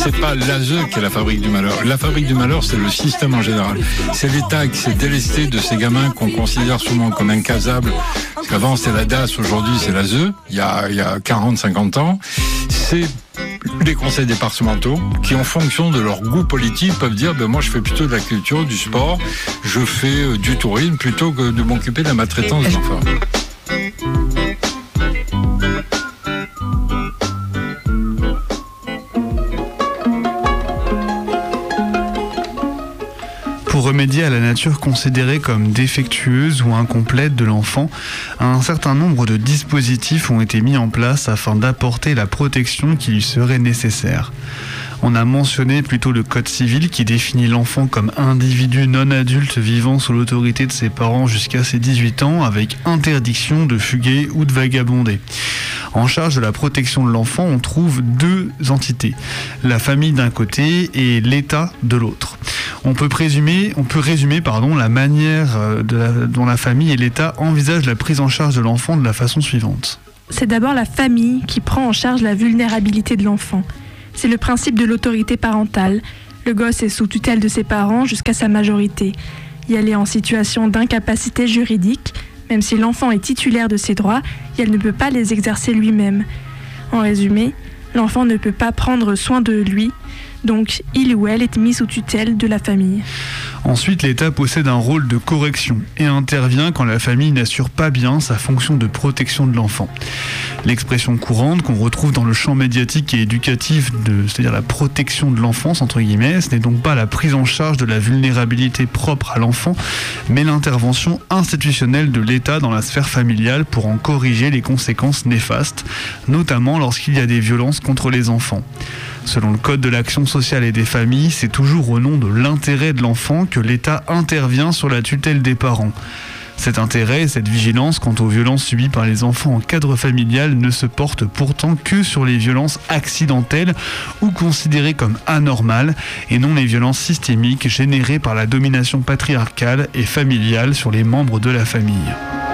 c'est pas l'ASE qui est la fabrique du malheur. La fabrique du malheur, c'est le système en général. C'est l'État qui s'est délesté de ces gamins qu'on considère souvent comme incasables. Parce qu'avant, c'était la DAS, aujourd'hui, c'est l'ASE. Il y a 40, 50 ans. C'est les conseils départementaux qui, en fonction de leur goût politique, peuvent dire moi je fais plutôt de la culture, du sport, je fais du tourisme plutôt que de m'occuper de la maltraitance des enfants. Pour remédier à la nature considérée comme défectueuse ou incomplète de l'enfant, un certain nombre de dispositifs ont été mis en place afin d'apporter la protection qui lui serait nécessaire. On a mentionné plutôt le Code civil qui définit l'enfant comme individu non adulte vivant sous l'autorité de ses parents jusqu'à ses 18 ans avec interdiction de fuguer ou de vagabonder. En charge de la protection de l'enfant, on trouve deux entités, la famille d'un côté et l'État de l'autre. On peut résumer la manière dont la famille et l'État envisagent la prise en charge de l'enfant de la façon suivante. C'est d'abord la famille qui prend en charge la vulnérabilité de l'enfant. C'est le principe de l'autorité parentale. Le gosse est sous tutelle de ses parents jusqu'à sa majorité. Et elle est en situation d'incapacité juridique. Même si l'enfant est titulaire de ses droits, elle ne peut pas les exercer lui-même. En résumé, l'enfant ne peut pas prendre soin de lui, donc il ou elle est mis sous tutelle de la famille. Ensuite, l'État possède un rôle de correction et intervient quand la famille n'assure pas bien sa fonction de protection de l'enfant. L'expression courante qu'on retrouve dans le champ médiatique et éducatif, c'est-à-dire la protection de l'enfance, entre guillemets, ce n'est donc pas la prise en charge de la vulnérabilité propre à l'enfant, mais l'intervention institutionnelle de l'État dans la sphère familiale pour en corriger les conséquences néfastes, notamment lorsqu'il y a des violences contre les enfants. Selon le Code de l'action sociale et des familles, c'est toujours au nom de l'intérêt de l'enfant que l'État intervient sur la tutelle des parents. Cet intérêt et cette vigilance quant aux violences subies par les enfants en cadre familial ne se portent pourtant que sur les violences accidentelles ou considérées comme anormales et non les violences systémiques générées par la domination patriarcale et familiale sur les membres de la famille.